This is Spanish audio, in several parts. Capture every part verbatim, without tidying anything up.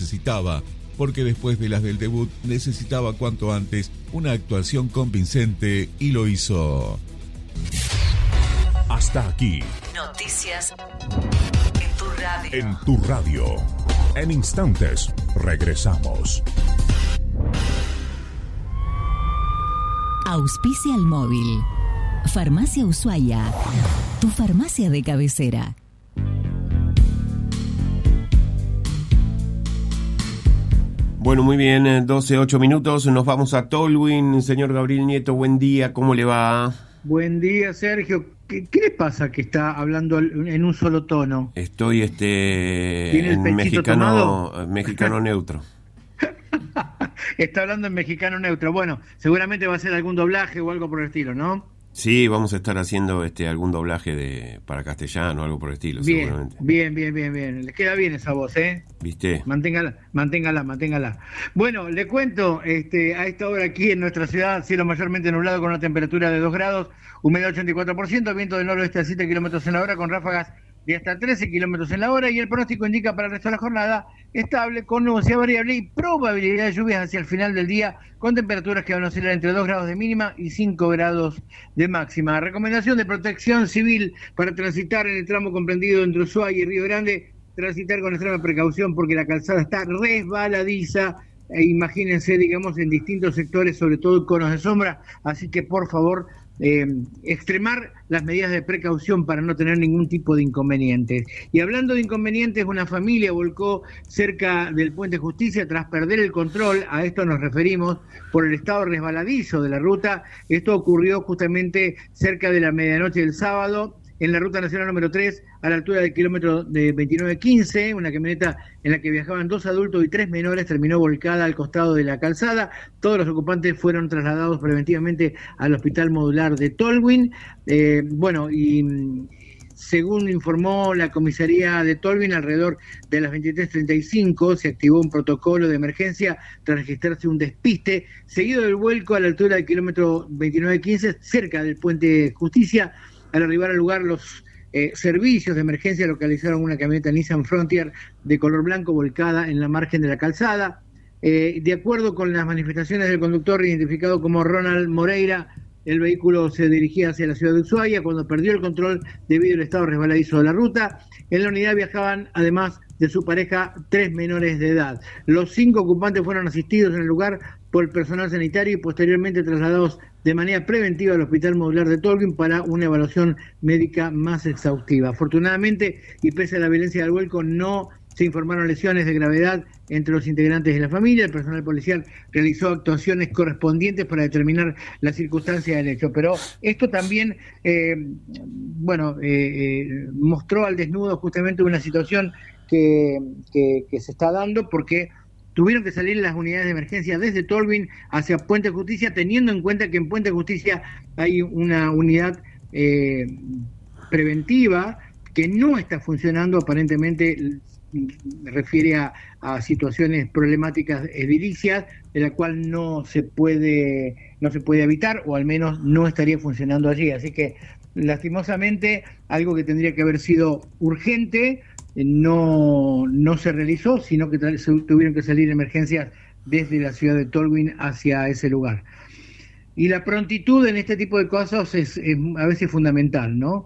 necesitaba, porque después de las del debut necesitaba cuanto antes una actuación convincente y lo hizo. Hasta aquí. Noticias en tu radio. En tu radio. En instantes regresamos. Auspicia al móvil. Farmacia Ushuaia. Tu farmacia de cabecera. Bueno, muy bien, doce, ocho minutos, nos vamos a Tolwyn. Señor Gabriel Nieto, buen día, ¿cómo le va? Buen día, Sergio. ¿Qué, qué le pasa que está hablando en un solo tono? Estoy este ¿Tiene el en pechito mexicano, tomado? mexicano neutro. Está hablando en mexicano neutro. Bueno, seguramente va a ser algún doblaje o algo por el estilo, ¿no? Sí, vamos a estar haciendo este algún doblaje de para castellano, algo por el estilo, bien, seguramente. Bien, bien, bien, bien. Le queda bien esa voz, ¿eh? ¿Viste? Manténgala, manténgala, manténgala. Bueno, le cuento, este, a esta hora aquí en nuestra ciudad, cielo mayormente nublado con una temperatura de dos grados, humedad ochenta y cuatro por ciento, viento del noroeste a siete kilómetros en la hora con ráfagas de hasta trece kilómetros en la hora, y el pronóstico indica para el resto de la jornada estable con nubosidad variable y probabilidad de lluvias hacia el final del día, con temperaturas que van a oscilar entre dos grados de mínima y cinco grados de máxima. Recomendación de Protección Civil para transitar en el tramo comprendido entre Ushuaia y Río Grande: transitar con extrema precaución porque la calzada está resbaladiza, e imagínense, digamos, en distintos sectores, sobre todo conos de sombra, así que por favor, Eh, extremar las medidas de precaución para no tener ningún tipo de inconvenientes. Y hablando de inconvenientes, una familia volcó cerca del Puente Justicia tras perder el control, a esto nos referimos, por el estado resbaladizo de la ruta. Esto ocurrió justamente cerca de la medianoche del sábado, en la ruta nacional número tres, a la altura del kilómetro de veintinueve quince, una camioneta en la que viajaban dos adultos y tres menores terminó volcada al costado de la calzada. Todos los ocupantes fueron trasladados preventivamente al Hospital Modular de Tolwyn. Eh, bueno, y según informó la comisaría de Tolwyn, alrededor de las veintitrés treinta y cinco se activó un protocolo de emergencia tras registrarse un despiste, seguido del vuelco a la altura del kilómetro veintinueve quince, cerca del Puente Justicia. Al arribar al lugar, los eh, servicios de emergencia localizaron una camioneta Nissan Frontier de color blanco volcada en la margen de la calzada. Eh, de acuerdo con las manifestaciones del conductor, identificado como Ronald Moreira, el vehículo se dirigía hacia la ciudad de Ushuaia cuando perdió el control debido al estado resbaladizo de la ruta. En la unidad viajaban, además de su pareja, tres menores de edad. Los cinco ocupantes fueron asistidos en el lugar por el personal sanitario y posteriormente trasladados de manera preventiva al Hospital Modular de Tolwyn para una evaluación médica más exhaustiva. Afortunadamente, y pese a la violencia del vuelco, no se informaron lesiones de gravedad entre los integrantes de la familia. El personal policial realizó actuaciones correspondientes para determinar la circunstancia del hecho. Pero esto también, eh, bueno, eh, eh, mostró al desnudo justamente una situación que, que, que se está dando, porque tuvieron que salir las unidades de emergencia desde Tolwyn hacia Puente Justicia, teniendo en cuenta que en Puente Justicia hay una unidad eh, preventiva que no está funcionando, aparentemente refiere a, a situaciones problemáticas edilicias, de la cual no se puede no se puede evitar, o al menos no estaría funcionando allí. Así que, lastimosamente, algo que tendría que haber sido urgente no, no se realizó, sino que tuvieron que salir emergencias desde la ciudad de Tolwyn hacia ese lugar. Y la prontitud en este tipo de cosas es, es a veces fundamental, ¿no?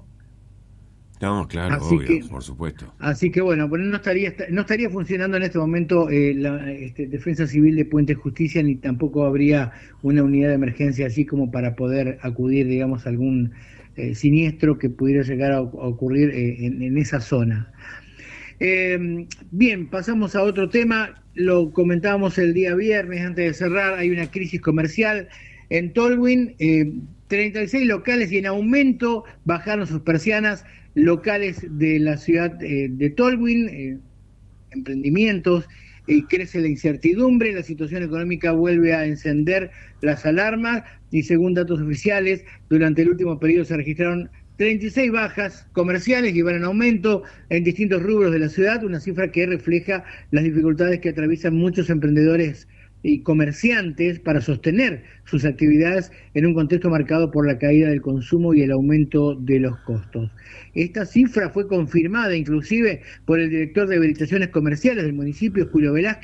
No, claro, así obvio, que, por supuesto. Así que bueno, pues no estaría no estaría funcionando en este momento eh, la este, Defensa Civil de Puente Justicia, ni tampoco habría una unidad de emergencia así como para poder acudir, digamos, a algún eh, siniestro que pudiera llegar a, a ocurrir eh, en, en esa zona. Eh, bien, pasamos a otro tema. Lo comentábamos el día viernes antes de cerrar. Hay una crisis comercial en Tolwyn. eh, treinta y seis locales y en aumento bajaron sus persianas, locales de la ciudad eh, de Tolwyn, eh, emprendimientos, y crece la incertidumbre. La situación económica vuelve a encender las alarmas, y según datos oficiales, durante el último periodo se registraron treinta y seis bajas comerciales que van en aumento en distintos rubros de la ciudad, una cifra que refleja las dificultades que atraviesan muchos emprendedores y comerciantes para sostener sus actividades en un contexto marcado por la caída del consumo y el aumento de los costos. Esta cifra fue confirmada inclusive por el director de habilitaciones comerciales del municipio, Julio Velázquez,